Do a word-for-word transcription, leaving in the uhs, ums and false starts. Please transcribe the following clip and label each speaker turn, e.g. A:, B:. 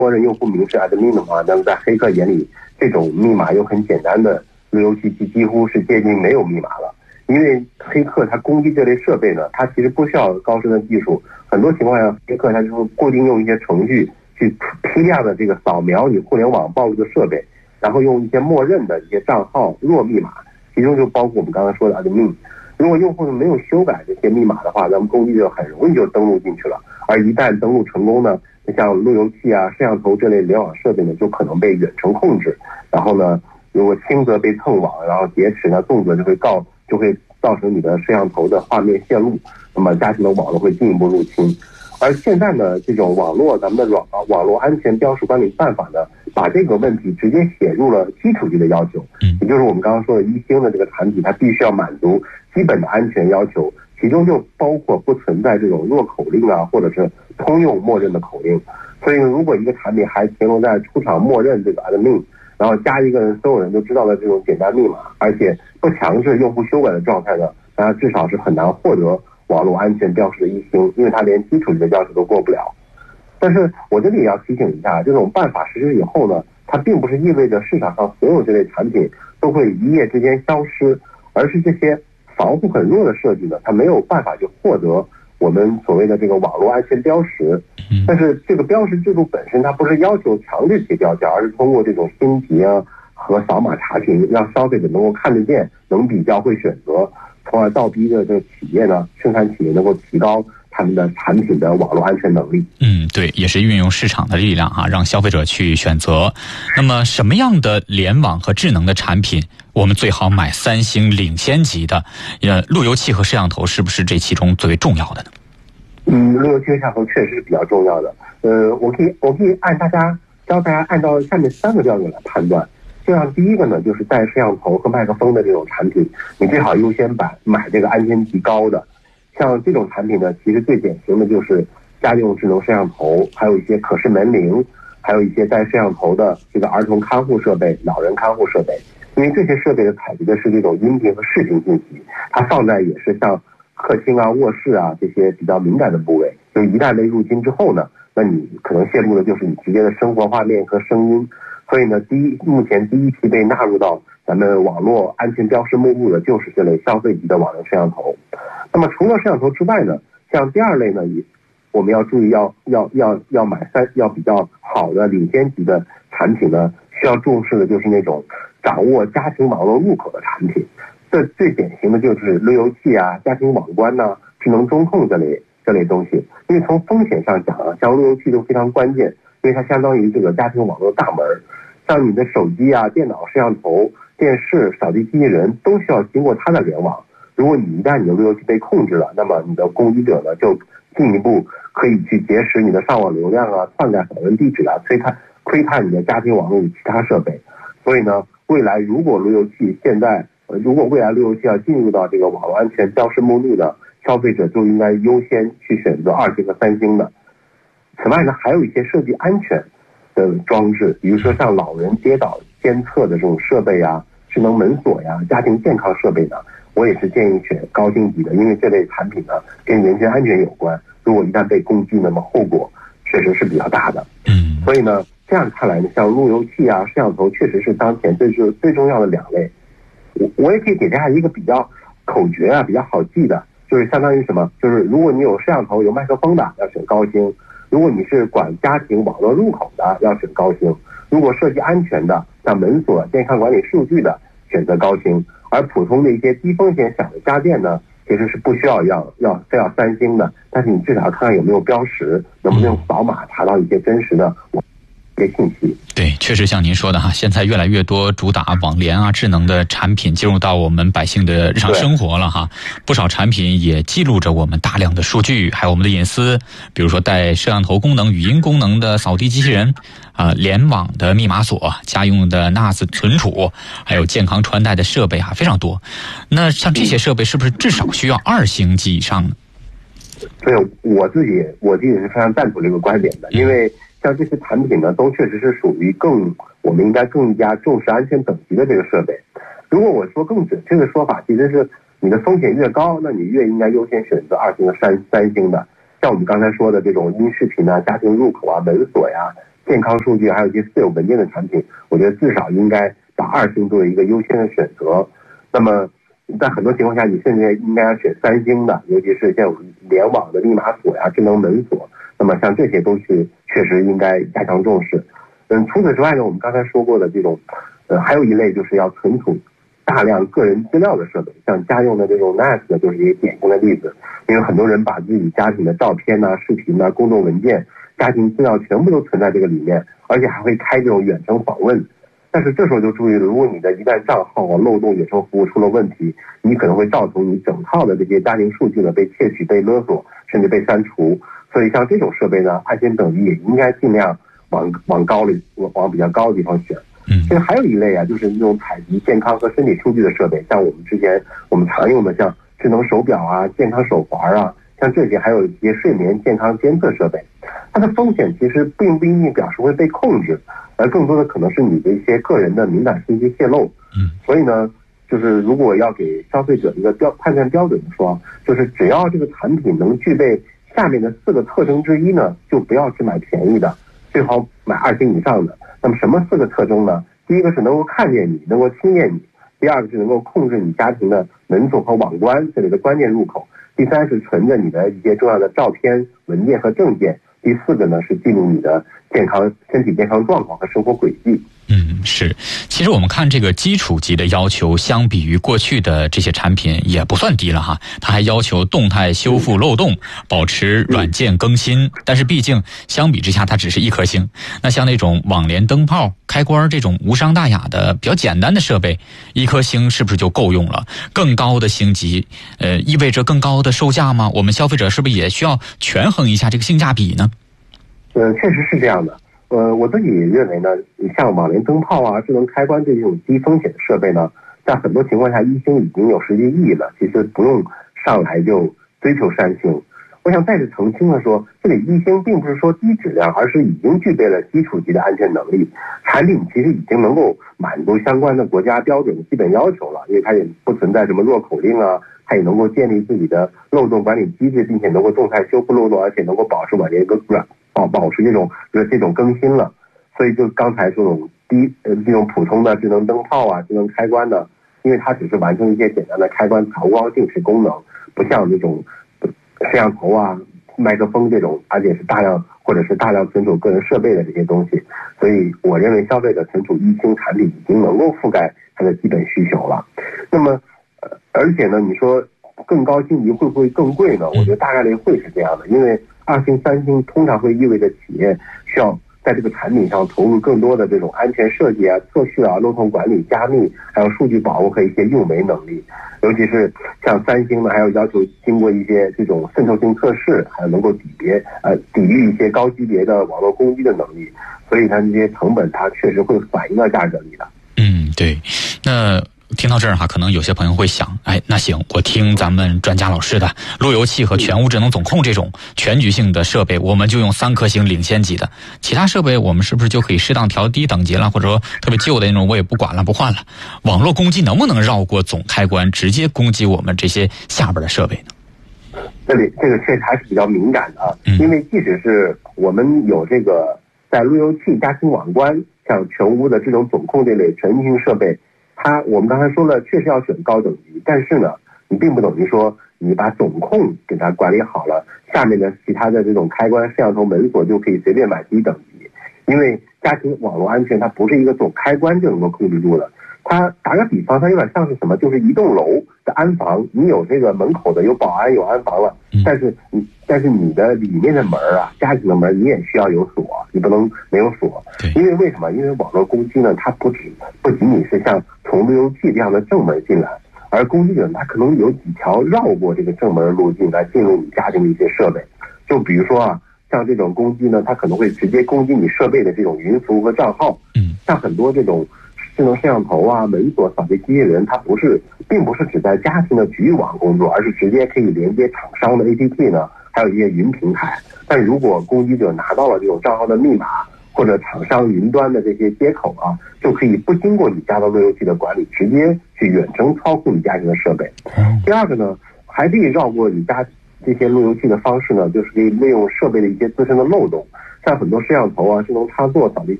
A: 默认用户名是 admin 的话，那么在黑客眼里，这种密码又很简单的路由器几几乎是接近没有密码了。因为黑客他攻击这类设备呢，他其实不需要高深的技术，很多情况下黑客他就是固定用一些程序去批量的这个扫描你互联网暴露的设备，然后用一些默认的一些账号弱密码，其中就包括我们刚才说的 admin。如果用户没有修改这些密码的话，咱们攻击者很容易就登录进去了。而一旦登录成功呢，像路由器啊、摄像头这类联网设备呢，就可能被远程控制。然后呢，如果轻则被蹭网，然后劫持呢，重则就会告就会造成你的摄像头的画面泄露，那么家庭的网络会进一步入侵。而现在呢，这种网络咱们的网网络安全标识管理办法呢，把这个问题直接写入了基础级的要求，也就是我们刚刚说的一星的这个产品，它必须要满足基本的安全要求，其中就包括不存在这种弱口令啊，或者是通用默认的口令。所以如果一个产品还停留在出厂默认这个 admin， 然后加一个人所有人都知道的这种简单密码，而且不强制用户修改的状态呢，那至少是很难获得网络安全标识的一星，因为它连基础的要求都过不了。但是我这里也要提醒一下，这种办法实施以后呢，它并不是意味着市场上所有这类产品都会一夜之间消失，而是这些防护很弱的设计呢，它没有办法去获得我们所谓的这个网络安全标识。但是这个标识制度本身它不是要求强制贴标签，而是通过这种星级啊和扫码查询，让消费者能够看得见、能比较、会选择，从而倒逼着这个企业呢，生产企业能够提高他们的产品的网络安全能力。
B: 嗯，对，也是运用市场的力量哈、啊，让消费者去选择。那么什么样的联网和智能的产品，我们最好买三星领先级的？呃，路由器和摄像头是不是这其中最为重要的呢？
A: 嗯，路由器和摄像头确实是比较重要的。呃，我可以我可以按大家教大家按照下面三个标准来判断。就像第一个呢，就是带摄像头和麦克风的这种产品，你最好优先买买这个安全级高的。像这种产品呢，其实最典型的就是家用智能摄像头，还有一些可视门铃，还有一些带摄像头的这个儿童看护设备、老人看护设备。因为这些设备的采集的是这种音频和视频信息，它放在也是像客厅啊、卧室啊这些比较敏感的部位，就一旦被入侵之后呢，那你可能泄露的就是你直接的生活画面和声音。所以呢，第一目前第一批被纳入到咱们网络安全标识目录的就是这类消费级的网络摄像头。那么除了摄像头之外呢，像第二类呢，也我们要注意要要要要买三要比较好的领先级的产品呢，需要重视的就是那种掌握家庭网络入口的产品。这最典型的就是路由器啊、家庭网关呐、啊、智能中控这类这类东西。因为从风险上讲啊，像路由器都非常关键，因为它相当于这个家庭网络大门。像你的手机啊、电脑、摄像头、电视、扫地机器人都需要经过它的联网。如果你一旦你的路由器被控制了，那么你的攻击者呢就进一步可以去劫持你的上网流量啊、篡改访问地址啊、窥探窥探你的家庭网络与其他设备。所以呢，未来如果路由器现在呃如果未来路由器要进入到这个网络安全标识目录的消费者，就应该优先去选择二星和三星的。此外呢，还有一些设计安全的装置，比如说像老人跌倒监测的这种设备啊、智能门锁呀、家庭健康设备呢，我也是建议选高星级的，因为这类产品呢跟人身安全有关，如果一旦被攻击，那么后果确实是比较大的。
B: 嗯，
A: 所以呢，这样看来呢，像路由器啊、摄像头确实是当前最最最重要的两类。我我也可以给大家一个比较口诀啊，比较好记的，就是相当于什么？就是如果你有摄像头、有麦克风的，要选高星。如果你是管家庭网络入口的，要选高星；如果涉及安全的，像门锁、健康管理数据的，选择高星。而普通的一些低风险小的家电呢，其实是不需要要要非要三星的，但是你至少看看有没有标识，能不能用扫码查到一些真实的一些信息。
B: 对，确实像您说的哈，现在越来越多主打网联啊、智能的产品进入到我们百姓的日常生活了哈。不少产品也记录着我们大量的数据，还有我们的隐私，比如说带摄像头功能、语音功能的扫地机器人，啊、呃，联网的密码锁、家用的 N A S 存储，还有健康穿戴的设备啊，非常多。那像这些设备是不是至少需要二星级以上呢？
A: 对，我自己我自己是非常赞同这个观点的，因为像这些产品呢，都确实是属于更我们应该更加重视安全等级的这个设备。如果我说更准确的说法，其实是你的风险越高，那你越应该优先选择二星和三三星的。像我们刚才说的这种音视频啊、家庭入口啊、门锁呀、 健康数据还有一些私有文件的产品，我觉得至少应该把二星作为一个优先的选择。那么在很多情况下，你甚至应该要选三星的，尤其是像联网的密码锁呀、智能门锁，那么像这些都是确实应该加强重视。嗯，除此之外呢，我们刚才说过的这种，呃，还有一类就是要存储大量个人资料的设备，像家用的这种 N A S 呢，就是一个典型的例子。因为很多人把自己家庭的照片呐、啊、视频呐、啊、公众文件、家庭资料全部都存在这个里面，而且还会开这种远程访问。但是这时候就注意了，如果你的一旦账号啊漏洞、远程服务出了问题，你可能会造成你整套的这些家庭数据呢被窃取、被勒索，甚至被删除。所以像这种设备呢，安全等级也应该尽量往往高里往比较高的地方选。
B: 嗯，
A: 这还有一类啊，就是那种采集健康和身体数据的设备，像我们之前我们常用的像智能手表啊、健康手环啊，像这些还有一些睡眠健康监测设备，它的风险其实并不一定表示会被控制，而更多的可能是你的一些个人的敏感信息泄露。
B: 嗯，
A: 所以呢，就是如果要给消费者一个标判断标准说，就是只要这个产品能具备下面的四个特征之一呢，就不要去买便宜的，最好买二星以上的。那么什么四个特征呢？第一个是能够看见你，能够听见你；第二个是能够控制你家庭的门锁和网关这里的关键入口；第三是存着你的一些重要的照片、文件和证件；第四个呢是记录你的健康、身体健康状况和生活轨迹。
B: 嗯，是。其实我们看这个基础级的要求，相比于过去的这些产品也不算低了哈。它还要求动态修复漏洞，保持软件更新。但是毕竟相比之下，它只是一颗星。那像那种网联灯泡、开关这种无伤大雅的比较简单的设备，一颗星是不是就够用了？更高的星级，呃，意味着更高的售价吗？我们消费者是不是也需要权衡一下这个性价比呢？
A: 呃，确实是这样的。呃，我自己认为呢，像网联灯泡啊、智能开关这种低风险的设备呢，在很多情况下一星已经有实际意义了，其实不用上来就追求三星。我想再次澄清的说，这里一星并不是说低质量，而是已经具备了基础级的安全能力，产品其实已经能够满足相关的国家标准的基本要求了，因为它也不存在什么弱口令啊，它也能够建立自己的漏洞管理机制，并且能够动态修复漏洞，而且能够保持网联更软。保保持这种就是这种更新了，所以就刚才这种低呃这种普通的智能灯泡啊、智能开关的，因为它只是完成一些简单的开关、调光、定时功能，不像那种摄像头啊、麦克风这种，而且是大量或者是大量存储个人设备的这些东西，所以我认为消费者存储一星产品已经能够覆盖它的基本需求了。那么，呃，而且呢，你说更高星级会不会更贵呢？我觉得大概率会是这样的，因为二星、三星通常会意味着企业需要在这个产品上投入更多的这种安全设计啊、测序啊、漏洞管理、加密，还有数据保护和一些运维能力。尤其是像三星呢，还要要求经过一些这种渗透性测试，还有能够抵别呃抵御一些高级别的网络攻击的能力。所以它这些成本，它确实会反映到价格里的。
B: 嗯，对。那听到这儿哈，可能有些朋友会想，哎，那行，我听咱们专家老师的，路由器和全屋智能总控这种全局性的设备，我们就用三颗星领先级的，其他设备我们是不是就可以适当调低等级了？或者说特别旧的那种我也不管了，不换了？网络攻击能不能绕过总开关，直接攻击我们这些下边的设备呢？
A: 这里这个确实还是比较敏感的啊，因为即使是我们有这个在路由器、家庭网关，像全屋的这种总控这类全局性设备，它我们刚才说了，确实要选高等级，但是呢，你并不等于说你把总控给它管理好了，下面的其他的这种开关、摄像头、门锁就可以随便买低等级，因为家庭网络安全它不是一个总开关就能够控制住的。它打个比方，它有点像是什么，就是一栋楼的安防，你有这个门口的有保安有安防了，但是你但是你的里面的门啊，家庭的门你也需要有锁，你不能没有锁。因为为什么？因为网络攻击呢，它不止不仅仅是像从路由器这样的正门进来，而攻击者他可能有几条绕过这个正门路径来进入你家庭的一些设备。就比如说啊，像这种攻击呢，它可能会直接攻击你设备的这种云服务和账号。嗯，像很多这种智能摄像头啊、门锁、扫地机器人，它不是，并不是只在家庭的局域网工作，而是直接可以连接厂商的 A P P 呢，还有一些云平台。但如果攻击者拿到了这种账号的密码或者厂商云端的这些接口啊，就可以不经过你家的路由器的管理，直接去远程操控你家庭的设备。第二个呢，还可以绕过你家这些路由器的方式呢，就是可以利用设备的一些自身的漏洞。 像很多摄像头啊、智能插座、扫地